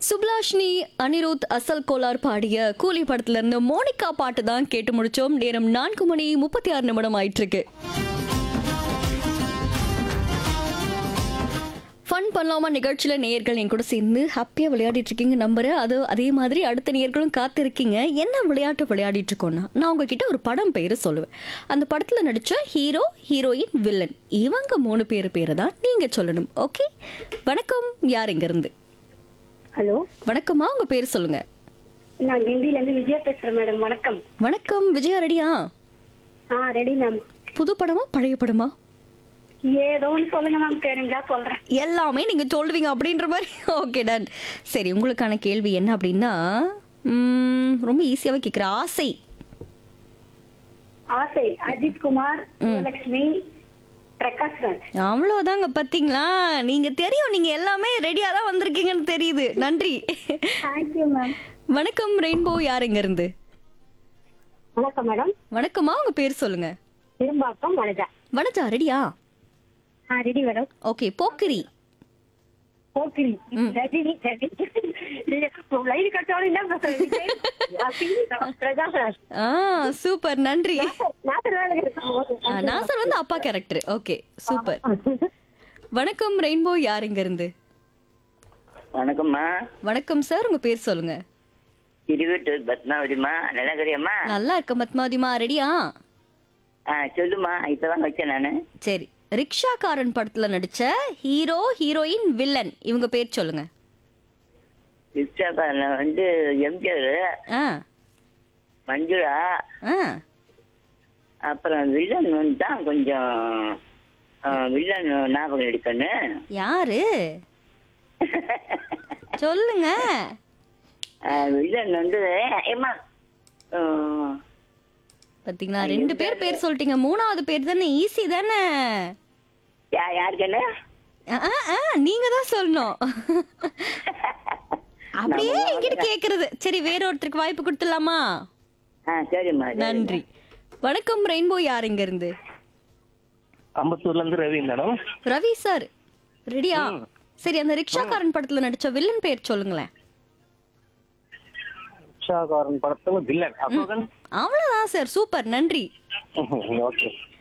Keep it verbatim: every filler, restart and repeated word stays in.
சுப்லாஷ்னி அனிருத் அசல் கோலார் பாடிய கூலி படத்துல இருந்து மோனிகா பாட்டு தான் கேட்டு முடிச்சோம். நேரம் நான்கு மணி முப்பத்தி ஆறு நிமிடம் ஆயிட்டு இருக்கு. ஃபன் பண்ணலாமா நிகழ்ச்சியில நேயர்கள் என் கூட சேர்ந்து ஹாப்பியா விளையாடிட்டு இருக்கீங்க நம்புறேன். அது அதே மாதிரி அடுத்த நேயர்களும் காத்திருக்கீங்க. என்ன விளையாட்டு விளையாடிட்டு இருக்கோம்னா, நான் உங்ககிட்ட ஒரு படம் பேரு சொல்லுவேன். அந்த படத்துல நடிச்ச ஹீரோ, ஹீரோயின், வில்லன் இவங்க மூணு பேர் பேரை தான் நீங்க சொல்லணும். ஓகே, வணக்கம். யார் இங்க இருந்து? ஹலோ, வணக்கம்மா, உங்க பேர் சொல்லுங்க. நான் கிண்டில இருந்து விஜயா பேசுறேன் மேடம். வணக்கம். வணக்கம் விஜயா, ரெடியா? ஆ ரெடி மேம். புது படமா பழைய படமா? ஏதோ ஒன்று சொல்லுங்க மேம், தெரிஞ்சா சொல்றேன். எல்லாமே நீங்க சொல்லுவீங்க அப்படின்ற மாதிரி. Okay done. சரி, உங்களுக்கான கேள்வி என்ன அப்படின்னா, ம், ரொம்ப ஈஸியாவே கேட்குற. ஆசை. ஆசை அஜித் குமார், லட்சுமி, பிரகாஷ் ராஜ். அவ்வளோதாங்க. பார்த்தீங்களா, நீங்க தெரியும், நீங்க எல்லாமே ரெடியா தான் வந்திருக்கீங்கன்னு தெரியுது. நன்றி. Thank you ma'am. வணக்கம் ரெயின்போ. யார் இங்க இருந்து? வணக்கம் மேடம். வணக்கம்மா, உங்க பேர் சொல்லுங்க. திரும்பாக்கம் வனஜா. வனஜா, ரெடியா? ஆ ரெடி மேடம். ஓகே, போக்கிரி. போக்கிரி ரஜினி. லைன் கட்டோட என்ன பிரகாஷ் ராஜ். ஆ சூப்பர், நன்றி. நாசர் ஆ, நாசர் வந்து அப்பா கேரக்டர். Okay, super. வணக்கம் ரெயின்போ. யார் இங்க இருந்து? வணக்கம்மா. வணக்கம் சார், உங்க பேர் சொல்லுங்க. திருவட்டூர் பத்மாவதிமா. நிலகரியம்மா. நல்லா இருக்க பத்மாவதிமா, ரெடியா? ஆ சொல்லுமா, இப்பதான் வச்சேன் நானு. சரி, ரிக்ஷாக்காரன் படத்துல நடிச்ச ஹீரோ, ஹீரோயின், வில்லன் இவங்க பேர் சொல்லுங்க. ரிக்ஷாக்காரன் வந்து எம்ஜிஆர், ஆ மஞ்சுளா, ஆ அப்புறம் வில்லன் வந்து தான் கொஞ்சம் ஆ, வில்லன் ஞாபகம் எடுக்கணும். யாரு சொல்லுங்க. ஆ, வில்லன் வந்து ஏமா பாத்தீங்களா, ரெண்டு பேர் பேர் சொல்லிட்டீங்க. மூணாவது பேர் தானே, ஈஸி தானே. யா யாருக்கண்ணே? ஆ, ஆ, ஆ, நீங்க தான் சொல்லணும். அப்படியே என்கிட்ட கேக்குறது. சரி, வேற ஒருத்தருக்கு வாய்ப்பு கொடுத்துடலாமா? ஆ சரிம்மா. நன்றி. வணக்கம் ரெயின்போ. யார் இங்க இருந்து? அம்பத்தூர்ல இருந்து ரவி மேடம். ரவி சார், ரெடியா? சரி, அந்த ரிக்ஷாக்காரன் படத்துல நடிச்ச வில்லன் பேர் சொல்லுங்களேன். ரிக்ஷாக்காரன் படத்துல வில்லன் அசோகன். அவ்வளவுதான் சார், சூப்பர், நன்றி. ஓகே.